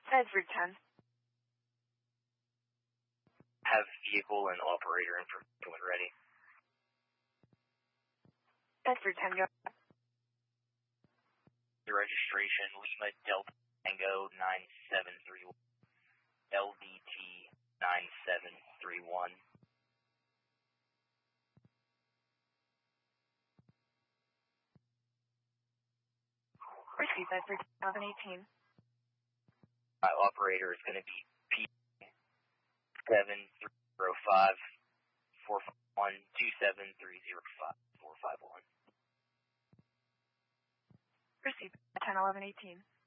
Bedford 10. Have vehicle and operator information when ready. Bedford 10, go. The registration, Lima Delta Tango 9731. LDT 9731. Receive Bedford 2018. My operator is going to be P7305 451 27305 451. Receive 101118.